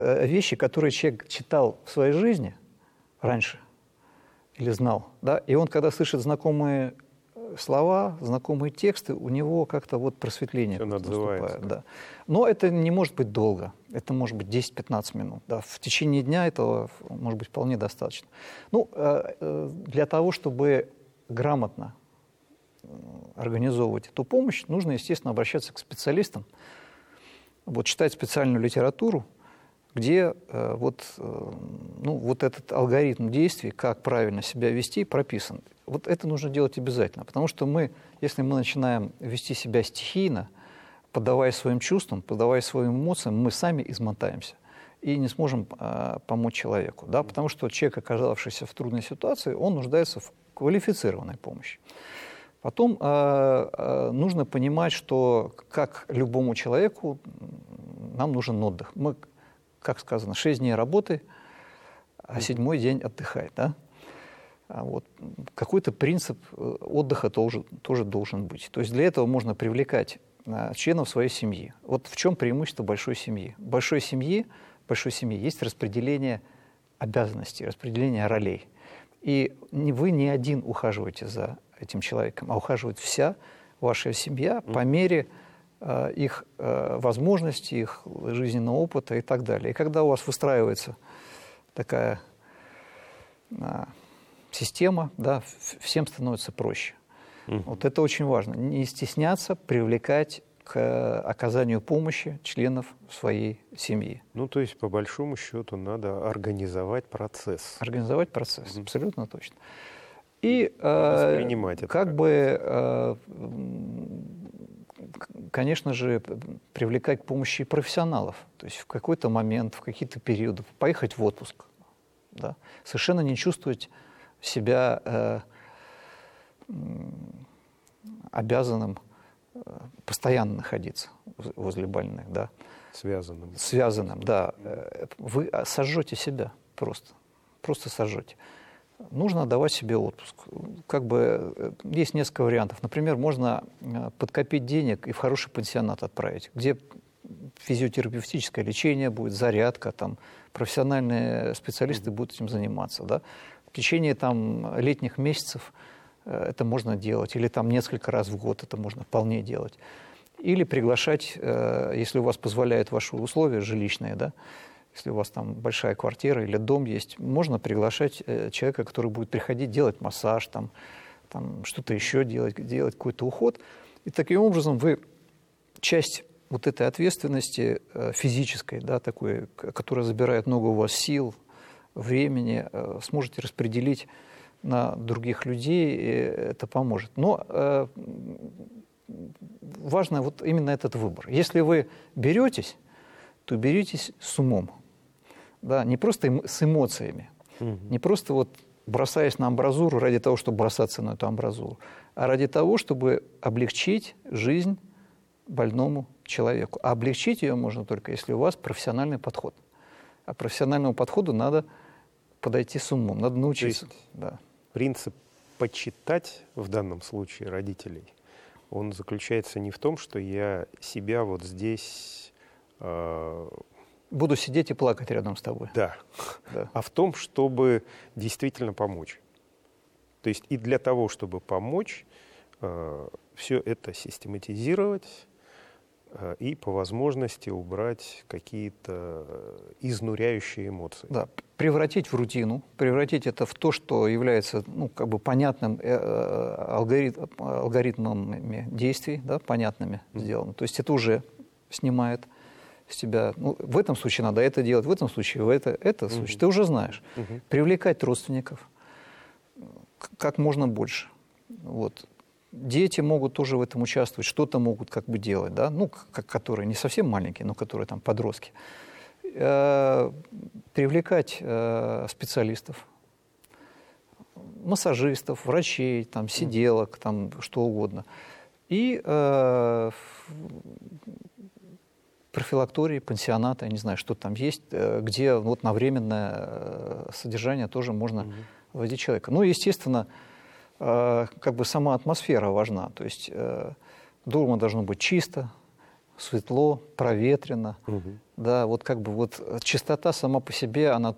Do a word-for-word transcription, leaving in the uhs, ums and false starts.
вещи, которые человек читал в своей жизни раньше или знал, да, и он, когда слышит знакомые слова, знакомые тексты, у него как-то вот просветление наступает. Да. Но это не может быть долго, это может быть десять-пятнадцать минут. Да. В течение дня этого может быть вполне достаточно. Ну, для того, чтобы грамотно организовывать эту помощь, нужно, естественно, обращаться к специалистам, вот, читать специальную литературу, где э, вот, э, ну, вот этот алгоритм действий, как правильно себя вести, прописан. Вот это нужно делать обязательно, потому что мы, если мы начинаем вести себя стихийно, поддавая своим чувствам, поддавая своим эмоциям, мы сами измотаемся и не сможем э, помочь человеку. Да? Потому что человек, оказавшийся в трудной ситуации, он нуждается в квалифицированной помощи. Потом э, э, нужно понимать, что, как любому человеку, нам нужен отдых. Мы, как сказано, шесть дней работы, а седьмой день отдыхай. Да? А вот, какой-то принцип отдыха тоже, тоже должен быть. То есть для этого можно привлекать а, членов своей семьи. Вот в чем преимущество большой семьи? В большой семье, в большой семье есть распределение обязанностей, распределение ролей. И не, вы не один ухаживаете за этим человеком, а ухаживает вся ваша семья по мере их возможностей, их жизненного опыта и так далее. И когда у вас выстраивается такая система, да, всем становится проще. Mm-hmm. Вот это очень важно. Не стесняться привлекать к оказанию помощи членов своей семьи. Ну, то есть, по большому счету, надо организовать процесс. Организовать процесс, mm-hmm. абсолютно точно. И э, как как бы... Э, конечно же, привлекать к помощи профессионалов. То есть в какой-то момент, в какие-то периоды поехать в отпуск. Да? Совершенно не чувствовать себя э, обязанным э, постоянно находиться возле больных. Да? Связанным. Связанным, да. Вы сожжете себя просто. Просто сожжете. Нужно давать себе отпуск. Как бы есть несколько вариантов. Например, можно подкопить денег и в хороший пансионат отправить, где физиотерапевтическое лечение будет, зарядка, там, профессиональные специалисты будут этим заниматься. Да? В течение там, летних месяцев это можно делать, или там, несколько раз в год это можно вполне делать. Или приглашать, если у вас позволяют ваши условия жилищные, да, если у вас там большая квартира или дом есть, можно приглашать э, человека, который будет приходить делать массаж, там, там, что-то еще делать, делать какой-то уход. И таким образом вы часть вот этой ответственности э, физической, да, такой, которая забирает много у вас сил, времени, э, сможете распределить на других людей, и это поможет. Но э, важно вот именно этот выбор. Если вы беретесь, то беритесь с умом. Да, не просто эмо- с эмоциями, угу. не просто вот бросаясь на амбразуру ради того, чтобы бросаться на эту амбразуру, а ради того, чтобы облегчить жизнь больному человеку. А облегчить ее можно только, если у вас профессиональный подход. А профессиональному подходу надо подойти с умом, надо научиться. То есть да. принцип почитать в данном случае родителей, он заключается не в том, что я себя вот здесь... Э- Буду сидеть и плакать рядом с тобой. Да. да. А в том, чтобы действительно помочь. То есть и для того, чтобы помочь, э, все это систематизировать э, и по возможности убрать какие-то изнуряющие эмоции. Да. Превратить в рутину, превратить это в то, что является ну, как бы понятным э, алгорит, алгоритмами действий, да, понятными mm-hmm. сделано. То есть это уже снимает с тебя, ну, в этом случае надо это делать, в этом случае, в это, это uh-huh. случае. Ты уже знаешь. Uh-huh. Привлекать родственников как можно больше. Вот. Дети могут тоже в этом участвовать, что-то могут как бы делать, да, ну, как, которые не совсем маленькие, но которые там подростки. Э-э- привлекать э- специалистов, массажистов, врачей, там, сиделок, там, что угодно. И э- профилактории, пансионаты, я не знаю, что там есть, где вот на временное содержание тоже можно угу. возить человека. Ну, естественно, как бы сама атмосфера важна. То есть дома должно быть чисто, светло, проветрено. Угу. Да, вот как бы вот чистота сама по себе, она